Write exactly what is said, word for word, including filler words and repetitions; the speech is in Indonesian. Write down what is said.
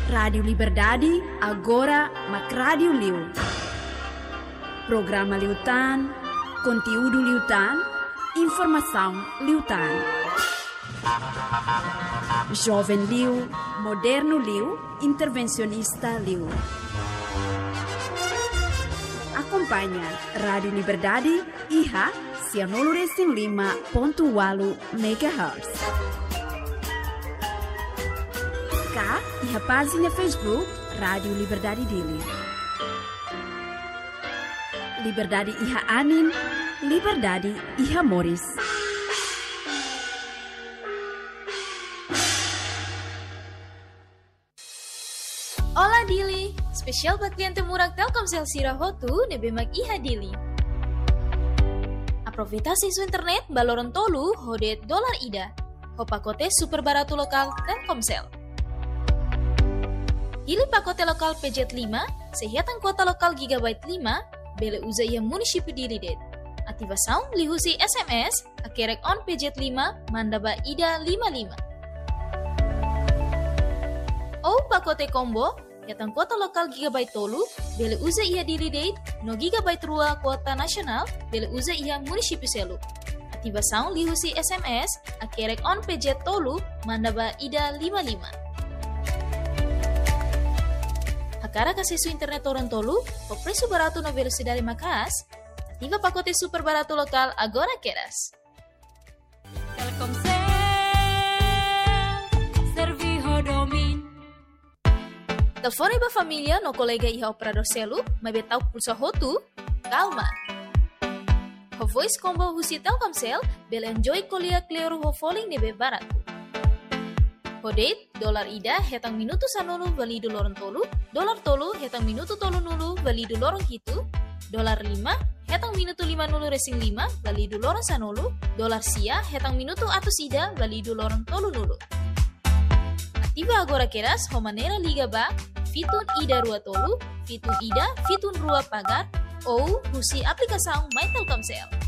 Radio Liberdade, agora Mac Radio Liu. Programa Liutan, conteúdo Liutan, informação Liutan. Jovem Liu, moderno Liu, intervencionista Liu. Acompanha Rádio Liberdade I H cianolo recém lima ponto walu megahertz. Cá I H página Facebook Rádio Liberdade Dili. Liberdade I H Anin, Liberdade I H Moris. Ola Dili, spesial buat klien temurag Telkomsel Sirahotu nebe mag I H Dili. Aproveita isu internet baloron tolu hodet dolar ida. Hopakote super baratu lokal Telkomsel. Pilih pakote lokal P J lima, sehatan kuota lokal gigabyte lima, bele uza ia munisipi dili det. Aktivasaun lihusi S M S, akerek on P J lima, mandaba ida lima lima. Oh pakote combo, yatang kuota lokal gigabyte tolu, bele uza ia dili date, no gigabyte rua kuota nasional, bele uza ia munisipi selu. Aktivasaun lihusi S M S, akerek on P J tolu, mandaba ida lima lima. Hakara kasisu internet orang tolu, po presu barato na velocidade makas, ativa pakote super barato lokal agora queras. Telkomsel, serviho domin. Telefone ba família no colega iha operador celu, mas betau pulsa hotu, calma. Ho voice combo husi Telkomsel, bel enjoy kolia klero ho falling nebe barato. Ho date, dolar ida hetang minuto sanulu valido lorong tolu, dolar tolu hetang minuto tolu nulu valido lorong hitu, dolar lima hetang minuto lima nulu resing lima valido lorong sanulu, dolar sia hetang minuto atus ida valido lorong tolu nulu. Aktiva agora keras ho manera liga ba, fitun ida rua tolu, fitun ida, fitun rua pagar, ou husi aplikasaung My Telkomsel.